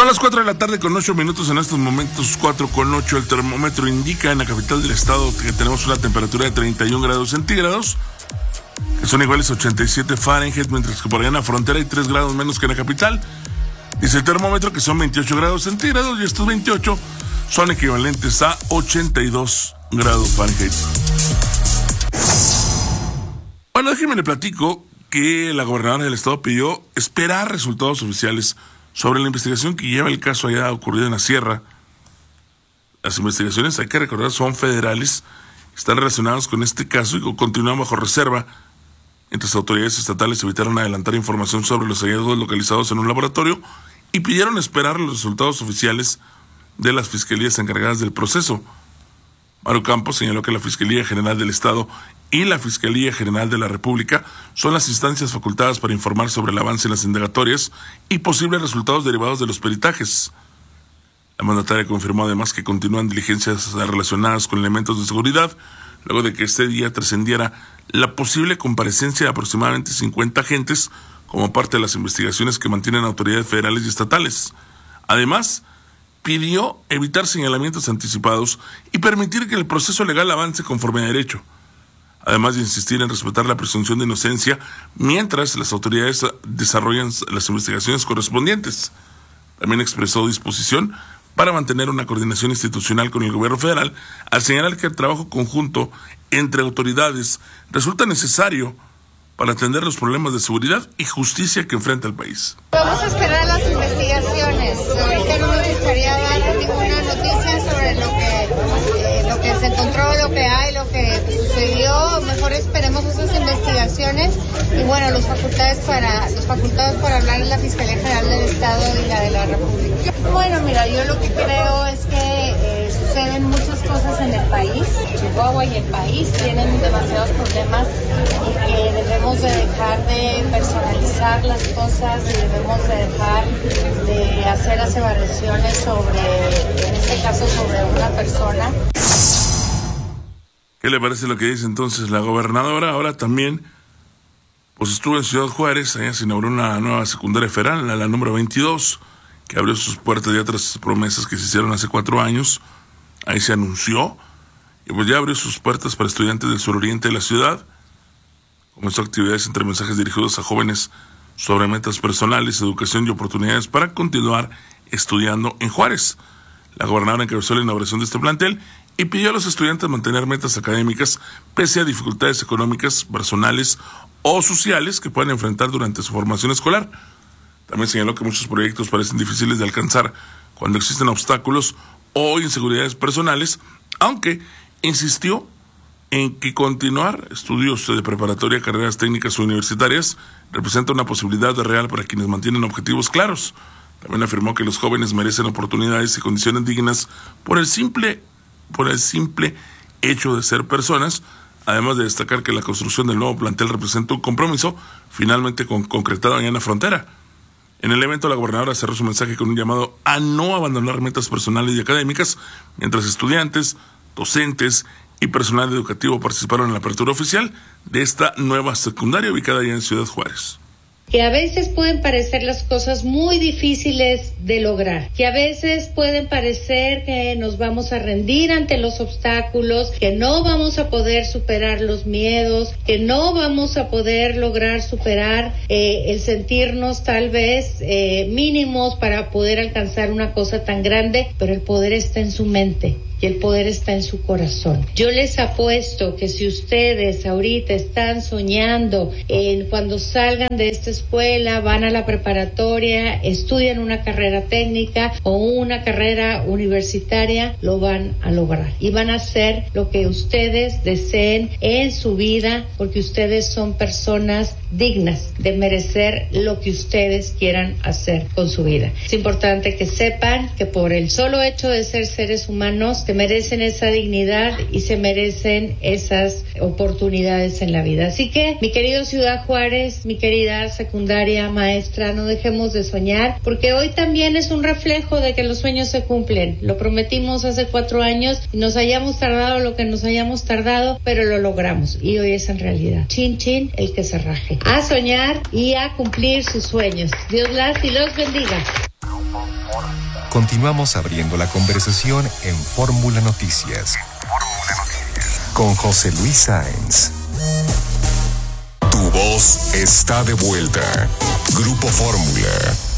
Son las 4 de la tarde con 8 minutos en estos momentos, 4:08. El termómetro indica en la capital del estado que tenemos una temperatura de 31 grados centígrados, que son iguales a 87 Fahrenheit, mientras que por allá en la frontera hay 3 grados menos que en la capital. Dice el termómetro que son 28 grados centígrados y estos 28 son equivalentes a 82 grados Fahrenheit. Bueno, déjenme le platico que la gobernadora del estado pidió esperar resultados oficiales sobre la investigación que lleva el caso allá ocurrido en la sierra. Las investigaciones, hay que recordar, son federales, están relacionadas con este caso y continúan bajo reserva, mientras autoridades estatales evitaron adelantar información sobre los hallazgos localizados en un laboratorio y pidieron esperar los resultados oficiales de las fiscalías encargadas del proceso. Maru Campos señaló que la Fiscalía General del Estado y la Fiscalía General de la República son las instancias facultadas para informar sobre el avance en las indagatorias y posibles resultados derivados de los peritajes. La mandataria confirmó además que continúan diligencias relacionadas con elementos de seguridad, luego de que este día trascendiera la posible comparecencia de aproximadamente 50 agentes como parte de las investigaciones que mantienen autoridades federales y estatales. Además, pidió evitar señalamientos anticipados y permitir que el proceso legal avance conforme a derecho, además de insistir en respetar la presunción de inocencia mientras las autoridades desarrollan las investigaciones correspondientes. También expresó disposición para mantener una coordinación institucional con el gobierno federal, al señalar que el trabajo conjunto entre autoridades resulta necesario para atender los problemas de seguridad y justicia que enfrenta el país. Vamos a esperar las investigaciones. Ahorita no me gustaría dar ninguna noticia sobre lo que se encontró, lo que hay, lo que sucedió. Mejor esperemos esas investigaciones y bueno, los facultados para hablar en la Fiscalía General del Estado y la de la República. Bueno, mira, yo lo que creo es que suceden muchas cosas en el país. Chihuahua y el país tienen demasiados problemas y que debemos de dejar de personalizar las cosas y debemos de dejar de hacer aseveraciones en este caso, sobre una persona. ¿Qué le parece lo que dice entonces la gobernadora? Ahora también, pues estuvo en Ciudad Juárez, allá se inauguró una nueva secundaria federal, la número 22, que abrió sus puertas ya tras promesas que se hicieron hace 4 años. Ahí se anunció, y pues ya abrió sus puertas para estudiantes del suroriente de la ciudad. Comenzó actividades entre mensajes dirigidos a jóvenes sobre metas personales, educación y oportunidades para continuar estudiando en Juárez. La gobernadora encabezó la inauguración de este plantel y pidió a los estudiantes mantener metas académicas pese a dificultades económicas, personales o sociales que puedan enfrentar durante su formación escolar. También señaló que muchos proyectos parecen difíciles de alcanzar cuando existen obstáculos o inseguridades personales, aunque insistió en que continuar estudios de preparatoria, carreras técnicas o universitarias representa una posibilidad real para quienes mantienen objetivos claros. También afirmó que los jóvenes merecen oportunidades y condiciones dignas por el simple hecho de ser personas, además de destacar que la construcción del nuevo plantel representa un compromiso finalmente concretado allá en la frontera. En el evento, la gobernadora cerró su mensaje con un llamado a no abandonar metas personales y académicas, mientras estudiantes, docentes y personal educativo participaron en la apertura oficial de esta nueva secundaria ubicada allá en Ciudad Juárez. Que a veces pueden parecer las cosas muy difíciles de lograr, que a veces pueden parecer que nos vamos a rendir ante los obstáculos, que no vamos a poder superar los miedos, que no vamos a poder lograr superar el sentirnos tal vez mínimos para poder alcanzar una cosa tan grande, pero el poder está en su mente. Y el poder está en su corazón. Yo les apuesto que si ustedes ahorita están soñando en cuando salgan de esta escuela, van a la preparatoria, estudian una carrera técnica o una carrera universitaria, lo van a lograr. Y van a hacer lo que ustedes deseen en su vida, porque ustedes son personas dignas de merecer lo que ustedes quieran hacer con su vida. Es importante que sepan que por el solo hecho de ser seres humanos, se merecen esa dignidad y se merecen esas oportunidades en la vida. Así que, mi querido Ciudad Juárez, mi querida secundaria maestra, no dejemos de soñar, porque hoy también es un reflejo de que los sueños se cumplen. Lo prometimos hace 4 años y nos hayamos tardado lo que nos hayamos tardado, pero lo logramos y hoy es en realidad. Chin chin, el que se raje. A soñar y a cumplir sus sueños. Dios las y los bendiga. Continuamos abriendo la conversación en Fórmula Noticias. Con José Luis Sáenz. Tu voz está de vuelta. Grupo Fórmula.